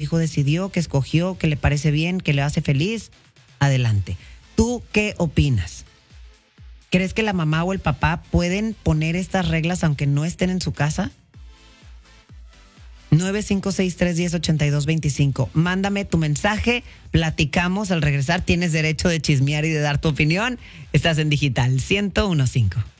hijo decidió, que escogió, que le parece bien, que le hace feliz, adelante. ¿Tú qué opinas? ¿Crees que la mamá o el papá pueden poner estas reglas aunque no estén en su casa? 956-310-8225. Mándame tu mensaje, platicamos al regresar. Tienes derecho de chismear y de dar tu opinión. Estás en Digital 101.5.